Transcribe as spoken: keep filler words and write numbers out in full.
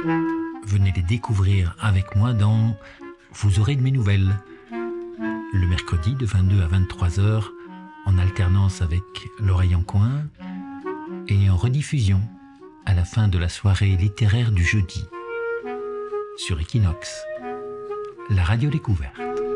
Venez les découvrir avec moi dans Vous aurez de mes nouvelles, le mercredi de vingt-deux à vingt-trois heures, en alternance avec l'oreille en coin, et en rediffusion à la fin de la soirée littéraire du jeudi, sur Equinox, la radio découverte.